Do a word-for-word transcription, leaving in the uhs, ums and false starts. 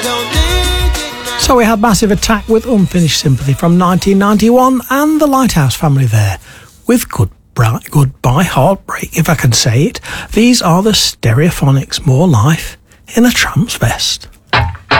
So we had Massive Attack with Unfinished Sympathy from nineteen ninety-one, and the Lighthouse Family there with Goodbye, Goodbye Heartbreak, if I can say it. These are the Stereophonics, More Life in a Tramp's Vest.